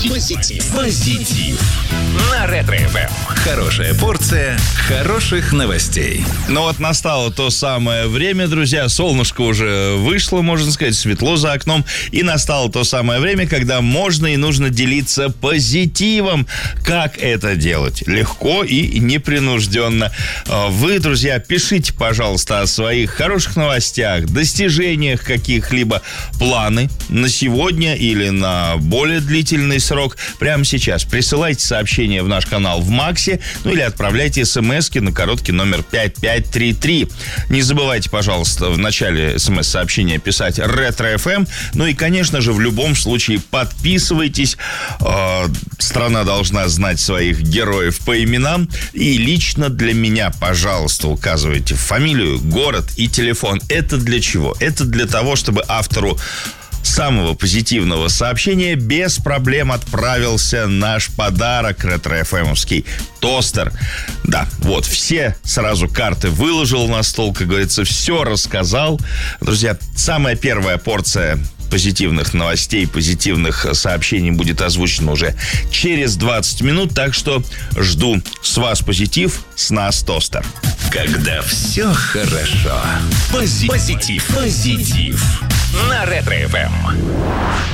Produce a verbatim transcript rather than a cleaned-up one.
Позитив. Позитив. На Ретро-эф эм. Хорошая порция хороших новостей. Ну вот настало то самое время, друзья. Солнышко уже вышло, можно сказать, светло за окном. И настало то самое время, когда можно и нужно делиться позитивом. Как это делать? Легко и непринужденно. Вы, друзья, пишите, пожалуйста, о своих хороших новостях, достижениях каких-либо, планы на сегодня или на более длительный срок. Прямо сейчас присылайте сообщение в наш канал в Максе, ну или отправляйте смски на короткий номер пять пять три три. Не забывайте, пожалуйста, в начале смс-сообщения писать Ретро-эф эм. Ну и, конечно же, в любом случае подписывайтесь. Э, страна должна знать своих героев по именам. И лично для меня, пожалуйста, указывайте фамилию, город и телефон. Это для чего? Это для того, чтобы автору самого позитивного сообщения без проблем отправился наш подарок ретро-эф эм-овский тостер. Да, вот, все сразу карты выложил на стол, как говорится, все рассказал. Друзья, самая первая порция позитивных новостей, позитивных сообщений будет озвучено уже через двадцать минут, так что жду с вас позитив, с нас тостер. Когда все хорошо. Пози- позитив. Позитив. На Ретро-эф эм.